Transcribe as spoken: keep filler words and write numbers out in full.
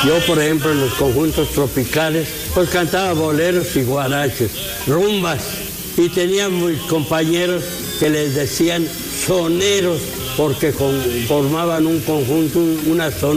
Yo, por ejemplo, en los conjuntos tropicales, pues cantaba boleros y guaraches, rumbas, y tenía mis compañeros que les decían soneros, porque con, formaban un conjunto, una zona.